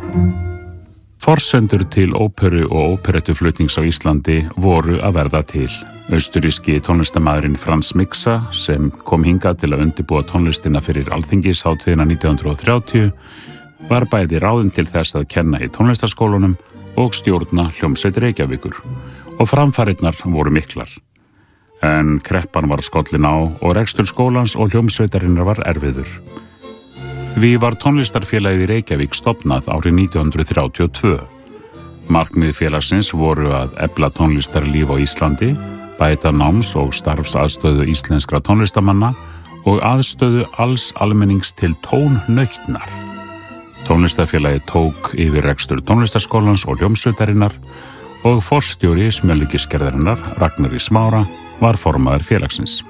Forsendur til óperu og óperettuflutnings á Íslandi voru að verða til. Austuríski tónlistarmaðurinn Franz Mixa, sem kom hingað til að undirbúa tónlistina fyrir Alþingishátíðina 1930, var bæði ráðinn til þess að kenna í tónlistarskólunum og stjórna hljómsveit Reykjavíkur, og framfarirnar voru miklar. En kreppan var skollin á og rekstur skólans og hljómsveitarinnar var erfiður. Því var tónlistarfélagið í Reykjavík stofnað árið 1932. Markmið félagsins voru að efla tónlistarlíf á Íslandi, bæta náms- og starfsaðstöðu íslenskra tónlistarmanna og aðstöðu alls almennings til tónnautnar. Tónlistarfélagið tók yfir rekstur tónlistarskólans og hljómsveitarinnar og forstjóri Smjörlíkisgerðarinnar, Ragnar í Smára, var formaður félagsins.